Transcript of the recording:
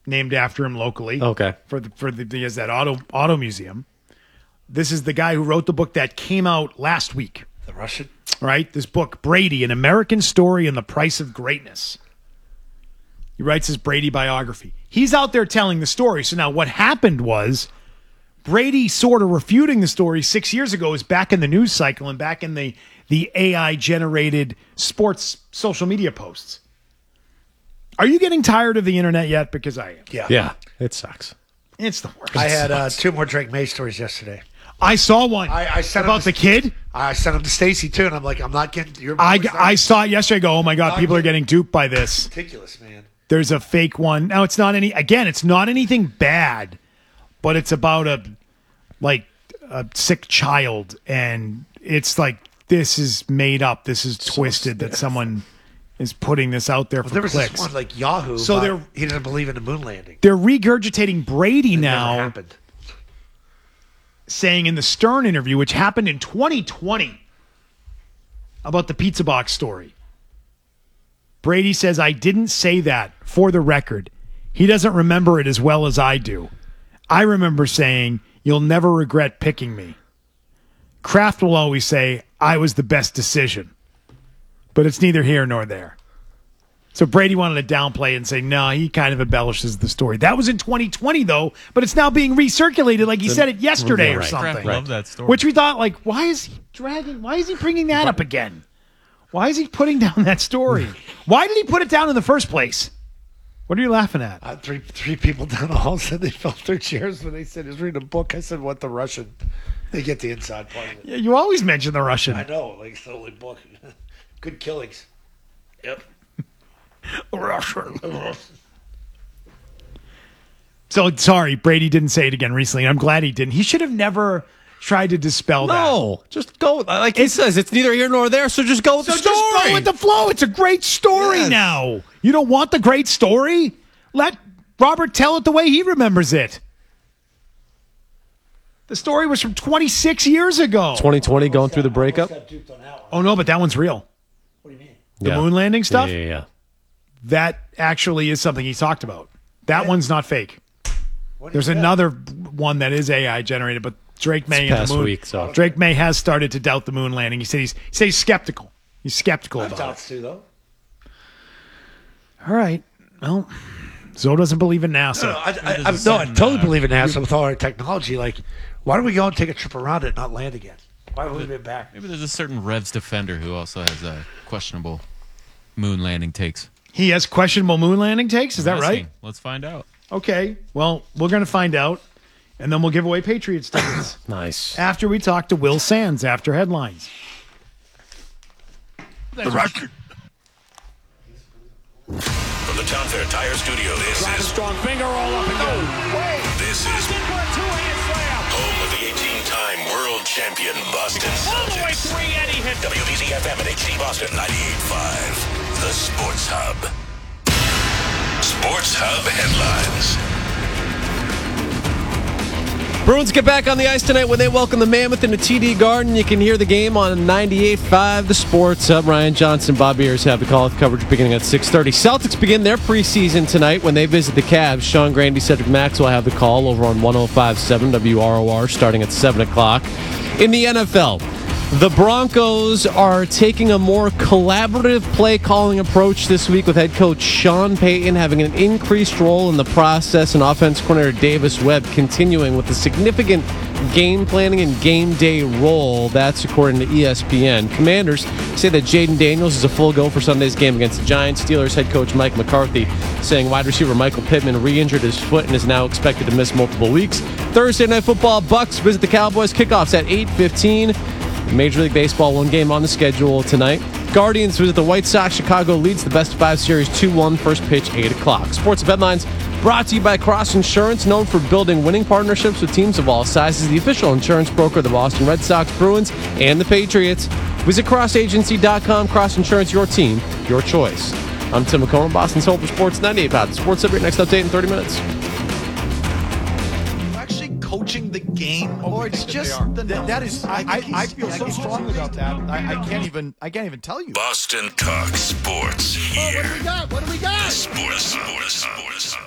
named after him locally. Okay. He has that auto museum. This is the guy who wrote the book that came out last week. The Russian? Right? This book, Brady, An American Story and the Price of Greatness. He writes his Brady biography. He's out there telling the story. So now what happened was Brady sort of refuting the story 6 years ago is back in the news cycle and back in the AI-generated sports social media posts. Are you getting tired of the internet yet? Because I am. Yeah, it sucks. It's the worst. I had 2 more Drake May stories yesterday. I saw one I sent about the kid. I sent them to Stacy, too, and I'm like, I'm not getting... I saw it yesterday. I go, oh, my God, people are getting duped by this. Ridiculous, man. There's a fake one. Now, it's not anything bad, but it's about a sick child, and it's like, this is made up. This is twisted that someone is putting this out there for there was clicks. This one like Yahoo. So he didn't believe in the moon landing. They're regurgitating Brady now. Never happened. Saying in the Stern interview, which happened in 2020, about the pizza box story. Brady says, I didn't say that for the record. He doesn't remember it as well as I do. I remember saying, you'll never regret picking me. Kraft will always say, I was the best decision. But it's neither here nor there. So Brady wanted to downplay it and say, no, he kind of embellishes the story. That was in 2020, though, but it's now being recirculated like he said it yesterday or something. Kraft loved that story. Which we thought, like, why is he bringing that up again? Why is he putting down that story? Why did he put it down in the first place? What are you laughing at? Three people down the hall said they felt their chairs when they said he was reading a book. I said, what, the Russian? They get the inside part of it. Yeah, you always mention the Russian. I know, like it's the only book. Good killings. Yep. Russian. So, sorry, Brady didn't say it again recently. I'm glad he didn't. He should have never tried to dispel that. No, just go. Like he says, it's neither here nor there, so just go with the story. Just go with the flow. It's a great story now. You don't want the great story? Let Robert tell it the way he remembers it. The story was from 26 years ago. 2020 going through the breakup? Oh, no, but that one's real. What do you mean? The moon landing stuff? Yeah. That actually is something he talked about. That one's not fake. There's another one that is AI generated, but Drake May and the moon. Week, so. Drake May has started to doubt the moon landing. He said he's skeptical. He's skeptical about doubts too, though. All right. Well, Zoe doesn't believe in NASA. No, I totally believe in NASA with all our technology. Like, why don't we go and take a trip around it and not land again? Why would we be back? Maybe there's a certain Revs defender who also has questionable moon landing takes. He has questionable moon landing takes? Is that right? Let's find out. Okay. Well, we're going to find out, and then we'll give away Patriots tickets. Nice. After we talk to Will Sands after headlines. The record. From the Town Fair Tire Studio, this is strong finger all up and go. This is home of the 18-time world champion Boston Celtics. WBZ FM and HD Boston 98.5. The Sports Hub. Sports Hub headlines. Bruins get back on the ice tonight when they welcome the Mammoth into TD Garden. You can hear the game on 98.5, the Sports Hub. Ryan Johnson, Bob Ayers have the call with coverage beginning at 6:30. Celtics begin their preseason tonight when they visit the Cavs. Sean Grandy, Cedric Maxwell have the call over on 105.7 WROR starting at 7 o'clock. In the NFL, the Broncos are taking a more collaborative play-calling approach this week with head coach Sean Payton having an increased role in the process and offense coordinator Davis Webb continuing with a significant game planning and game day role. That's according to ESPN. Commanders say that Jaden Daniels is a full go for Sunday's game against the Giants. Steelers head coach Mike McCarthy saying wide receiver Michael Pittman re-injured his foot and is now expected to miss multiple weeks. Thursday Night Football, Bucks visit the Cowboys. Kickoffs at 8:15. Major League Baseball, one game on the schedule tonight. Guardians visit the White Sox. Chicago leads the best-of-5 series 2-1. First pitch, 8 o'clock. Sports Headlines brought to you by Cross Insurance, known for building winning partnerships with teams of all sizes. The official insurance broker of the Boston Red Sox, Bruins, and the Patriots. Visit crossagency.com. Cross Insurance, your team, your choice. I'm Tim McCollum, Boston's home for Sports 98. The Sports Hub, your next update in 30 minutes. Coaching the game, or it's just that is. I feel so strongly about that. I can't even tell you. Boston talk sports here. What do we got? The Sports Hub.